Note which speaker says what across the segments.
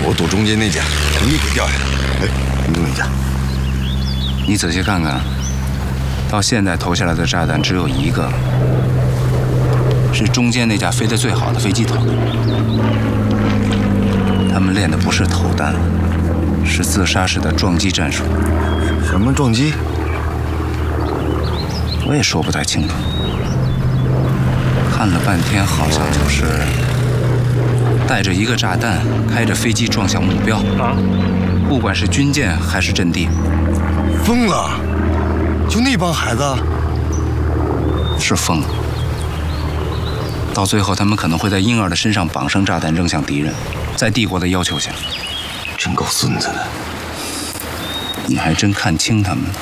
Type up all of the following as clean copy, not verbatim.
Speaker 1: 我赌中间那家肯定会掉下来。哎，你等一下，
Speaker 2: 你仔细看看，到现在投下来的炸弹只有一个，是中间那架飞得最好的飞机投的。他们练的不是投弹，是自杀式的撞击战术。
Speaker 1: 什么撞击？
Speaker 2: 我也说不太清楚。看了半天，好像就是带着一个炸弹，开着飞机撞向目标。啊！不管是军舰还是阵地。
Speaker 1: 疯了！就那帮孩子？
Speaker 2: 是疯了。到最后，他们可能会在婴儿的身上绑上炸弹，扔向敌人。在帝国的要求下，
Speaker 1: 真够孙子的。
Speaker 2: 你还真看清他们了。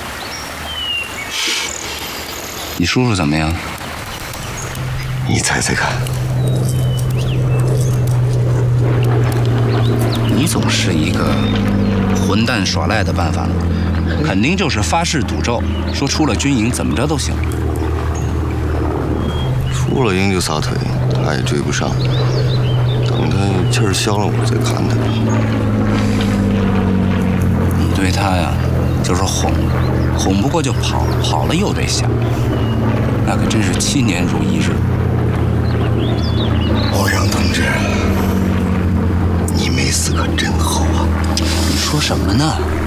Speaker 2: 你叔叔怎么样？
Speaker 1: 你猜猜看。
Speaker 2: 你总是一个混蛋耍赖的办法了，肯定就是发誓赌咒，说出了军营怎么着都行。
Speaker 1: 出了营就撒腿，他也追不上。等他气儿消了，我再看他。
Speaker 2: 你对他呀，就是哄，哄不过就跑，跑了又得想，那可真是7年如一日。
Speaker 1: 欧阳同志，你没死可真好啊！
Speaker 2: 你说什么呢？